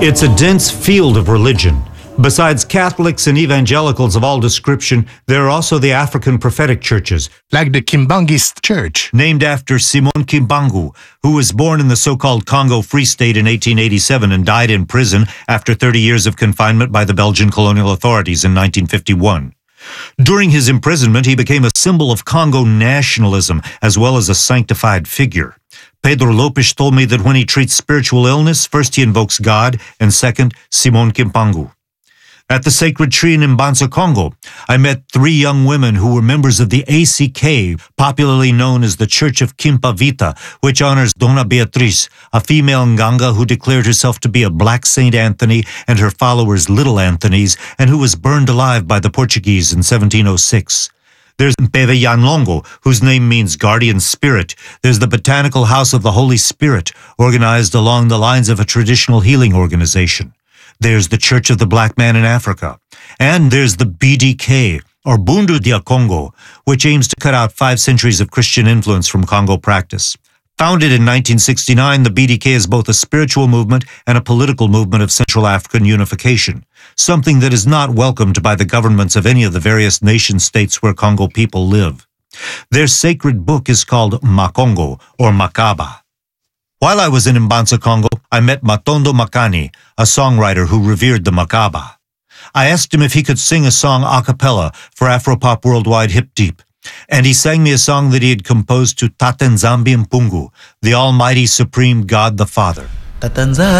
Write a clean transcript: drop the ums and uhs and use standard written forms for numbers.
It's a dense field of religion. Besides Catholics and evangelicals of all description, there are also the African prophetic churches, like the Kimbangist Church, named after Simon Kimbangu, who was born in the so-called Congo Free State in 1887 and died in prison after 30 years of confinement by the Belgian colonial authorities in 1951. During his imprisonment, he became a symbol of Congo nationalism as well as a sanctified figure. Pedro Lopes told me that when he treats spiritual illness, first he invokes God, and second, Simon Kimbangu. At the Sacred Tree in Mbanza, Congo, I met 3 young women who were members of the ACK, popularly known as the Church of Kimpavita, which honors Dona Beatriz, a female Nganga who declared herself to be a black Saint Anthony and her followers Little Anthonies, and who was burned alive by the Portuguese in 1706. There's Mpeve Yanlongo, whose name means guardian spirit. There's the Botanical House of the Holy Spirit, organized along the lines of a traditional healing organization. There's the Church of the Black Man in Africa. And there's the BDK, or Bundu dia Congo, which aims to cut out 5 centuries of Christian influence from Congo practice. Founded in 1969, the BDK is both a spiritual movement and a political movement of Central African unification, something that is not welcomed by the governments of any of the various nation-states where Congo people live. Their sacred book is called Makongo, or Makaba. While I was in Mbanza, Congo, I met Matondo Makani, a songwriter who revered the Makaba. I asked him if he could sing a song a cappella for Afropop Worldwide Hip Deep, and he sang me a song that he had composed to Tatenzambi Mpungu, the Almighty Supreme God the Father.